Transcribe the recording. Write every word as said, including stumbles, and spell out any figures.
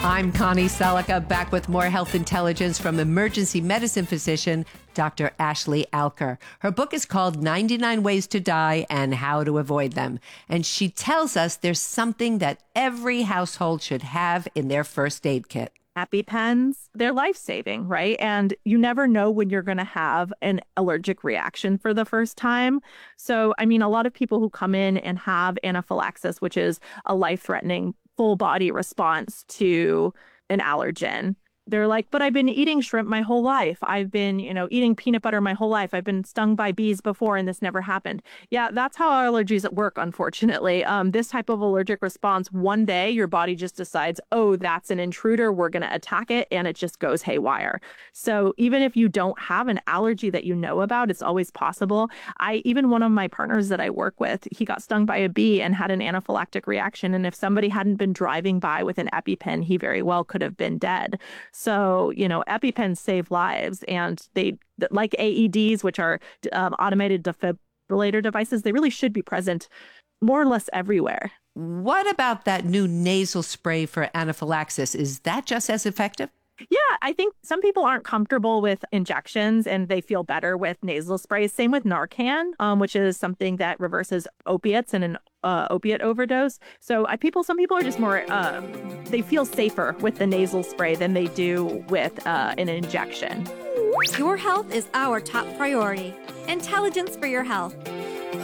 I'm Connie Selica, back with more health intelligence from emergency medicine physician Doctor Ashley Alker. Her book is called ninety-nine Ways to Die and How to Avoid Them. And she tells us there's something that every household should have in their first aid kit. EpiPens, they're life-saving, right? And you never know when you're going to have an allergic reaction for the first time. So, I mean, a lot of people who come in and have anaphylaxis, which is a life-threatening full body response to an allergen. They're like, but I've been eating shrimp my whole life. I've been, you know, eating peanut butter my whole life. I've been stung by bees before and this never happened. Yeah, that's how allergies work, unfortunately. Um, this type of allergic response, one day your body just decides, oh, that's an intruder. We're going to attack it. And it just goes haywire. So even if you don't have an allergy that you know about, it's always possible. I, even one of my partners that I work with, he got stung by a bee and had an anaphylactic reaction. And if somebody hadn't been driving by with an EpiPen, he very well could have been dead. So, you know, EpiPens save lives, and they, like A E Ds, which are um, automated defibrillator devices, they really should be present more or less everywhere. What about that new nasal spray for anaphylaxis? Is that just as effective? Yeah, I think some people aren't comfortable with injections and they feel better with nasal sprays. Same with Narcan, um, which is something that reverses opiates in an uh, opiate overdose. So I, people, some people are just more, um, they feel safer with the nasal spray than they do with uh, an injection. Your health is our top priority. Intelligence for your health.